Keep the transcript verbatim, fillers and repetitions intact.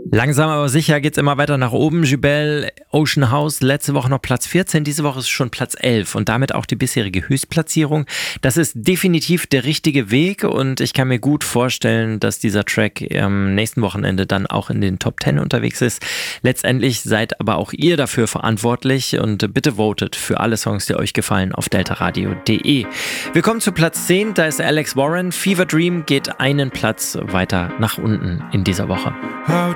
Langsam aber sicher geht's immer weiter nach oben. Jubel, Ocean House, letzte Woche noch Platz vierzehn, diese Woche ist es schon Platz elf und damit auch die bisherige Höchstplatzierung. Das ist definitiv der richtige Weg und ich kann mir gut vorstellen, dass dieser Track am nächsten Wochenende dann auch in den Top zehn unterwegs ist. Letztendlich seid aber auch ihr dafür verantwortlich und bitte votet für alle Songs, die euch gefallen, auf deltaradio punkt de. Wir kommen zu Platz zehn, da ist Alex Warren. Fever Dream geht einen Platz weiter nach unten in dieser Woche. How